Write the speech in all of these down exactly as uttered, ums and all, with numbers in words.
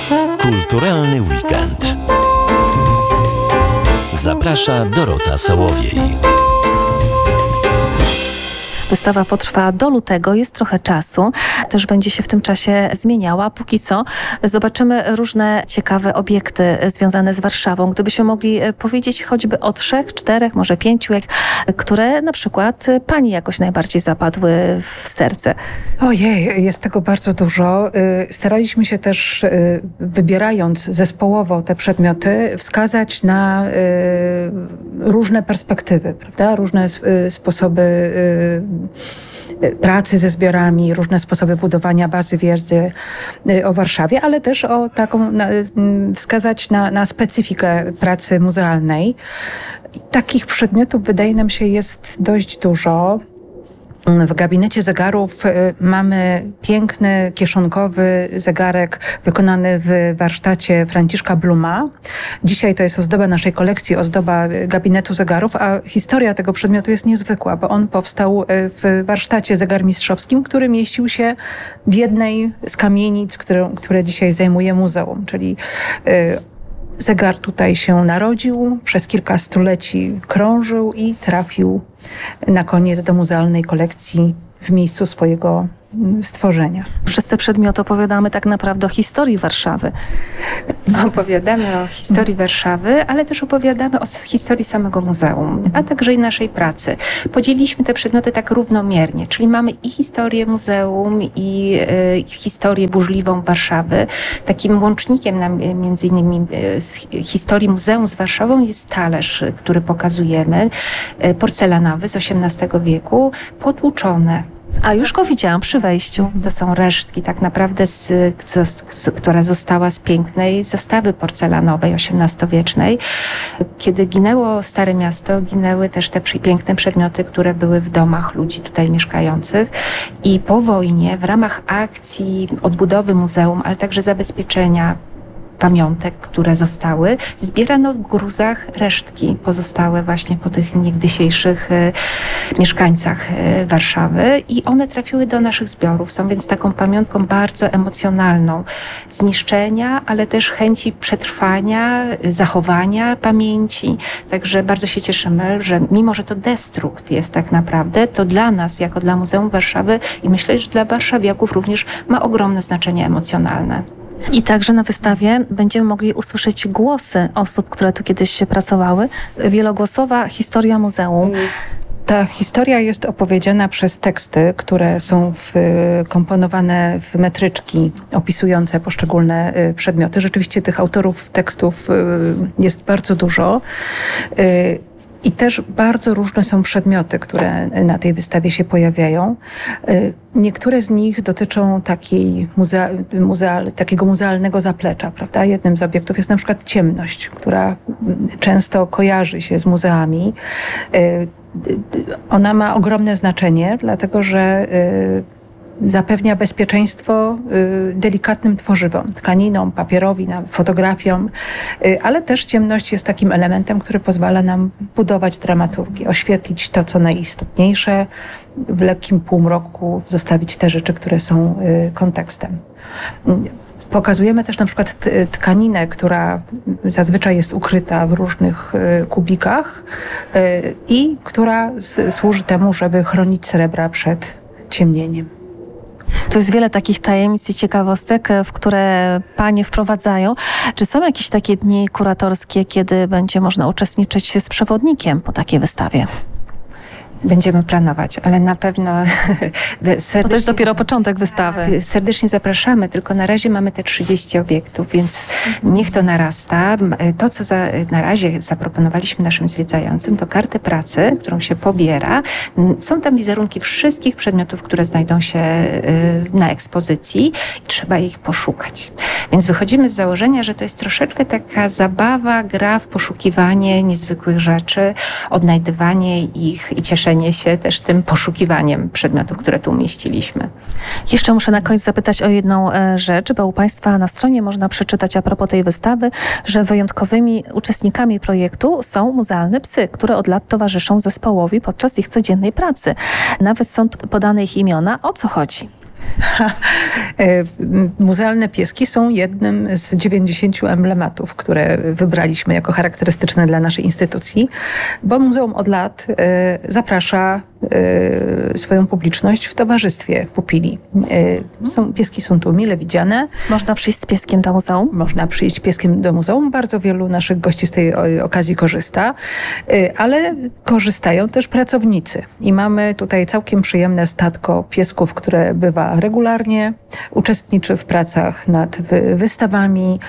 Kulturalny weekend. Zaprasza Dorota Sołowiej. Wystawa potrwa do lutego, jest trochę czasu. Też będzie się w tym czasie zmieniała. Póki co zobaczymy różne ciekawe obiekty związane z Warszawą. Gdybyśmy mogli powiedzieć choćby o trzech, czterech, może pięciu, jak, które na przykład Pani jakoś najbardziej zapadły w serce. Ojej, jest tego bardzo dużo. Staraliśmy się też, wybierając zespołowo te przedmioty, wskazać na różne perspektywy, prawda? Różne sposoby pracy ze zbiorami, różne sposoby budowania bazy wiedzy o Warszawie, ale też o taką, na, wskazać na, na specyfikę pracy muzealnej. I takich przedmiotów, wydaje nam się, jest dość dużo. W gabinecie zegarów mamy piękny, kieszonkowy zegarek wykonany w warsztacie Franciszka Bluma. Dzisiaj to jest ozdoba naszej kolekcji, ozdoba gabinetu zegarów, a historia tego przedmiotu jest niezwykła, bo on powstał w warsztacie zegarmistrzowskim, który mieścił się w jednej z kamienic, które, które dzisiaj zajmuje muzeum, czyli zegar tutaj się narodził, przez kilka stuleci krążył i trafił na koniec do muzealnej kolekcji w miejscu swojego stworzenia. Przez te przedmioty opowiadamy tak naprawdę o historii Warszawy. Opowiadamy o historii Warszawy, ale też opowiadamy o historii samego muzeum, a także i naszej pracy. Podzieliliśmy te przedmioty tak równomiernie, czyli mamy i historię muzeum, i y, historię burzliwą Warszawy. Takim łącznikiem nam, między innymi y, z historii muzeum z Warszawą jest talerz, który pokazujemy, y, porcelanowy z osiemnastego wieku, potłuczone. A już go widziałam przy wejściu. To są resztki tak naprawdę, z, z, z, która została z pięknej zastawy porcelanowej osiemnastowiecznej. Kiedy ginęło Stare Miasto, ginęły też te piękne przedmioty, które były w domach ludzi tutaj mieszkających. I po wojnie w ramach akcji odbudowy muzeum, ale także zabezpieczenia pamiątek, które zostały, zbierano w gruzach resztki pozostałe właśnie po tych niegdysiejszych e, mieszkańcach e, Warszawy i one trafiły do naszych zbiorów. Są więc taką pamiątką bardzo emocjonalną zniszczenia, ale też chęci przetrwania, zachowania pamięci. Także bardzo się cieszymy, że mimo, że to destrukt jest tak naprawdę, to dla nas, jako dla Muzeum Warszawy i myślę, że dla warszawiaków również ma ogromne znaczenie emocjonalne. I także na wystawie będziemy mogli usłyszeć głosy osób, które tu kiedyś pracowały. Wielogłosowa historia muzeum. Ta historia jest opowiedziana przez teksty, które są wkomponowane w metryczki opisujące poszczególne przedmioty. Rzeczywiście tych autorów tekstów jest bardzo dużo. I też bardzo różne są przedmioty, które na tej wystawie się pojawiają. Niektóre z nich dotyczą takiej muzea, muzea, takiego muzealnego zaplecza, prawda? Jednym z obiektów jest na przykład ciemność, która często kojarzy się z muzeami. Ona ma ogromne znaczenie, dlatego że zapewnia bezpieczeństwo y, delikatnym tworzywom, tkaninom, papierowi, fotografiom, y, ale też ciemność jest takim elementem, który pozwala nam budować dramaturgię, oświetlić to, co najistotniejsze, w lekkim półmroku zostawić te rzeczy, które są y, kontekstem. Pokazujemy też na przykład tkaninę, która zazwyczaj jest ukryta w różnych y, kubikach y, i która s- służy temu, żeby chronić srebra przed ciemnieniem. Tu jest wiele takich tajemnic i ciekawostek, w które Panie wprowadzają. Czy są jakieś takie dni kuratorskie, kiedy będzie można uczestniczyć z przewodnikiem po takiej wystawie? Będziemy planować, ale na pewno serdecznie... Bo to jest dopiero początek wystawy. Serdecznie zapraszamy, tylko na razie mamy te trzydzieści obiektów, więc niech to narasta. To, co za, na razie zaproponowaliśmy naszym zwiedzającym, to kartę pracy, którą się pobiera. Są tam wizerunki wszystkich przedmiotów, które znajdą się na ekspozycji i trzeba ich poszukać. Więc wychodzimy z założenia, że to jest troszeczkę taka zabawa, gra w poszukiwanie niezwykłych rzeczy, odnajdywanie ich i cieszenie się też tym poszukiwaniem przedmiotów, które tu umieściliśmy. Jeszcze muszę na koniec zapytać o jedną rzecz, bo u Państwa na stronie można przeczytać a propos tej wystawy, że wyjątkowymi uczestnikami projektu są muzealne psy, które od lat towarzyszą zespołowi podczas ich codziennej pracy. Nawet są podane ich imiona. O co chodzi? Muzealne pieski są jednym z dziewięćdziesięciu emblematów, które wybraliśmy jako charakterystyczne dla naszej instytucji, bo muzeum od lat zaprasza swoją publiczność w towarzystwie pupili. Są, pieski są tu mile widziane. Można przyjść z pieskiem do muzeum? Można przyjść pieskiem do muzeum. Bardzo wielu naszych gości z tej okazji korzysta, ale korzystają też pracownicy. I mamy tutaj całkiem przyjemne statko piesków, które bywa regularnie, uczestniczy w pracach nad wy- wystawami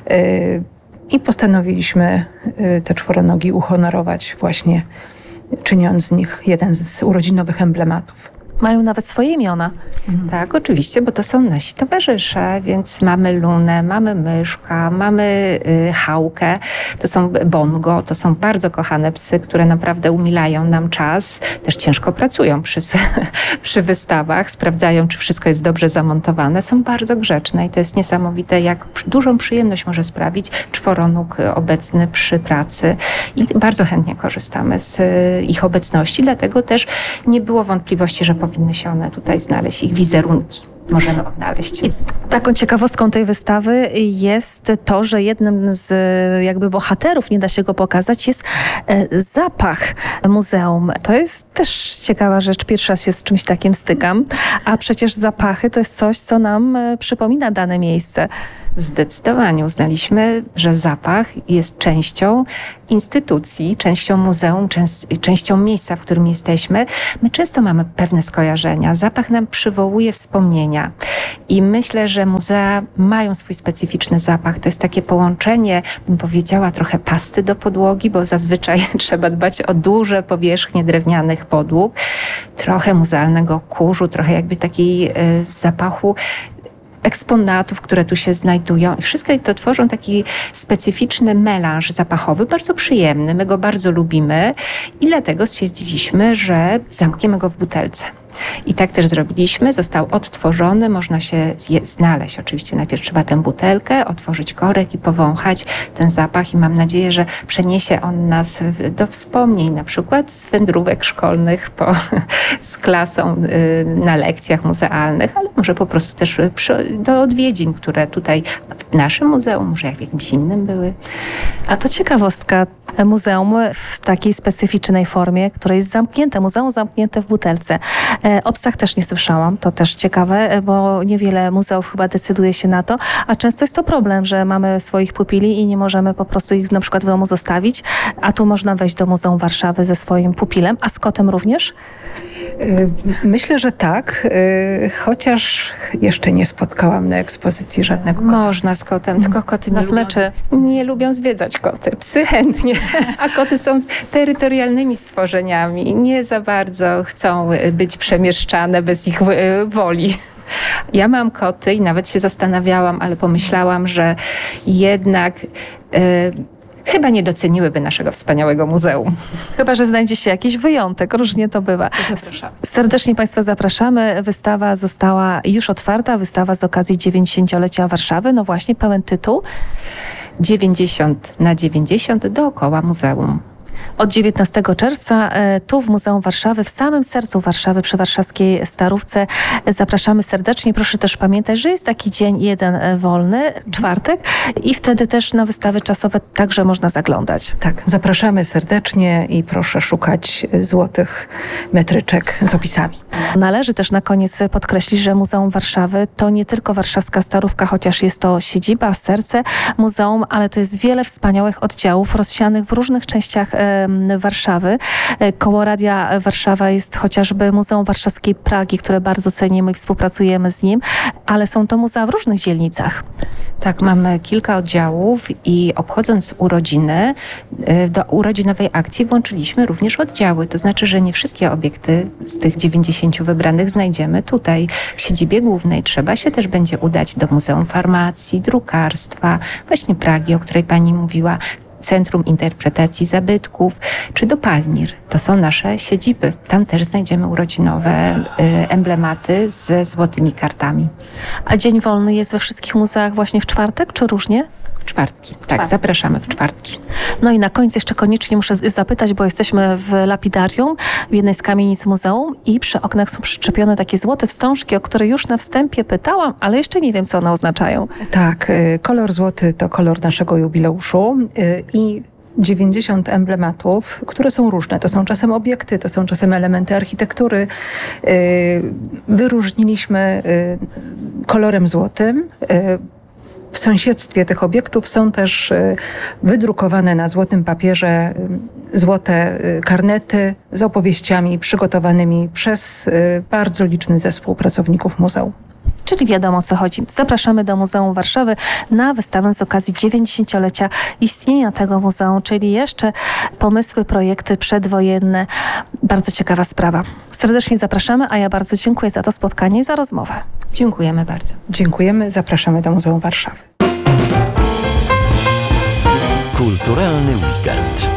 i postanowiliśmy te czworonogi uhonorować właśnie, czyniąc z nich jeden z urodzinowych emblematów. Mają nawet swoje imiona. Tak, oczywiście, bo to są nasi towarzysze, więc mamy Lunę, mamy Myszka, mamy y, Hałkę, to są Bongo, to są bardzo kochane psy, które naprawdę umilają nam czas, też ciężko pracują przy, przy wystawach, sprawdzają, czy wszystko jest dobrze zamontowane, są bardzo grzeczne i to jest niesamowite, jak dużą przyjemność może sprawić czworonóg obecny przy pracy i bardzo chętnie korzystamy z y, ich obecności, dlatego też nie było wątpliwości, że powinny się one tutaj znaleźć, ich wizerunki możemy odnaleźć. I taką ciekawostką tej wystawy jest to, że jednym z jakby bohaterów, nie da się go pokazać, jest e, zapach muzeum. To jest też ciekawa rzecz. Pierwszy raz się z czymś takim stykam. A przecież zapachy to jest coś, co nam e, przypomina dane miejsce. Zdecydowanie uznaliśmy, że zapach jest częścią instytucji, częścią muzeum, częst, częścią miejsca, w którym jesteśmy. My często mamy pewne skojarzenia. Zapach nam przywołuje wspomnienia. I myślę, że muzea mają swój specyficzny zapach. To jest takie połączenie, bym powiedziała, trochę pasty do podłogi, bo zazwyczaj trzeba dbać o duże powierzchnie drewnianych podłóg. Trochę muzealnego kurzu, trochę jakby takiej y, zapachu eksponatów, które tu się znajdują. I wszystko to tworzą taki specyficzny melanż zapachowy, bardzo przyjemny. My go bardzo lubimy i dlatego stwierdziliśmy, że zamkniemy go w butelce. I tak też zrobiliśmy. Został odtworzony. Można się zje- znaleźć. Oczywiście najpierw trzeba tę butelkę, otworzyć korek i powąchać ten zapach. I mam nadzieję, że przeniesie on nas w, do wspomnień, na przykład z wędrówek szkolnych po, z klasą y, na lekcjach muzealnych, ale może po prostu też przy, do odwiedzin, które tutaj w naszym muzeum, może w jakimś innym były. A to ciekawostka. Muzeum w takiej specyficznej formie, które jest zamknięte. Muzeum zamknięte w butelce. E, o psach też nie słyszałam. To też ciekawe, bo niewiele muzeów chyba decyduje się na to. A często jest to problem, że mamy swoich pupili i nie możemy po prostu ich na przykład w domu zostawić. A tu można wejść do Muzeum Warszawy ze swoim pupilem. A z kotem również? Myślę, że tak, chociaż jeszcze nie spotkałam na ekspozycji żadnego kota. Można z kotem, tylko koty nie Na lubią, smyczy. nie lubią zwiedzać koty. Psy chętnie, a koty są terytorialnymi stworzeniami. Nie za bardzo chcą być przemieszczane bez ich woli. Ja mam koty i nawet się zastanawiałam, ale pomyślałam, że jednak yy, chyba nie doceniłyby naszego wspaniałego muzeum. Chyba że znajdzie się jakiś wyjątek. Różnie to bywa. Zapraszamy. Serdecznie Państwa zapraszamy. Wystawa została już otwarta. Wystawa z okazji dziewięćdziesięciolecia Warszawy. No właśnie, pełen tytuł. dziewięćdziesiąt na dziewięćdziesiąt dookoła muzeum. Od dziewiętnastego czerwca e, tu w Muzeum Warszawy, w samym sercu Warszawy, przy warszawskiej Starówce. E, Zapraszamy serdecznie. Proszę też pamiętać, że jest taki dzień jeden e, wolny, czwartek i wtedy też na wystawy czasowe także można zaglądać. Tak, zapraszamy serdecznie i proszę szukać złotych metryczek z opisami. Należy też na koniec podkreślić, że Muzeum Warszawy to nie tylko warszawska Starówka, chociaż jest to siedziba, serce muzeum, ale to jest wiele wspaniałych oddziałów rozsianych w różnych częściach e, Warszawy. Koło Radia Warszawa jest chociażby Muzeum Warszawskiej Pragi, które bardzo cenimy i współpracujemy z nim, ale są to muzea w różnych dzielnicach. Tak, mamy kilka oddziałów i obchodząc urodziny, do urodzinowej akcji włączyliśmy również oddziały. To znaczy, że nie wszystkie obiekty z tych dziewięćdziesięciu wybranych znajdziemy tutaj w siedzibie głównej. Trzeba się też będzie udać do Muzeum Farmacji, Drukarstwa, właśnie Pragi, o której pani mówiła, Centrum Interpretacji Zabytków, czy do Palmir. To są nasze siedziby. Tam też znajdziemy urodzinowe y, emblematy ze złotymi kartami. A dzień wolny jest we wszystkich muzeach właśnie w czwartek, czy różnie? czwartki. Tak, Czwartki. zapraszamy w czwartki. No i na koniec jeszcze koniecznie muszę z- zapytać, bo jesteśmy w lapidarium, w jednej z kamienic muzeum i przy oknach są przyczepione takie złote wstążki, o które już na wstępie pytałam, ale jeszcze nie wiem, co one oznaczają. Tak, y, kolor złoty to kolor naszego jubileuszu y, i dziewięćdziesiąt emblematów, które są różne. To są czasem obiekty, to są czasem elementy architektury. Y, Wyróżniliśmy y, kolorem złotym. Y, W sąsiedztwie tych obiektów są też y, wydrukowane na złotym papierze y, złote y, karnety z opowieściami przygotowanymi przez y, bardzo liczny zespół pracowników muzeum. Czyli wiadomo, o co chodzi. Zapraszamy do Muzeum Warszawy na wystawę z okazji dziewięćdziesięciolecia istnienia tego muzeum, czyli jeszcze pomysły, projekty przedwojenne. Bardzo ciekawa sprawa. Serdecznie zapraszamy, a ja bardzo dziękuję za to spotkanie i za rozmowę. Dziękujemy bardzo. Dziękujemy, zapraszamy do Muzeum Warszawy. Kulturalny weekend.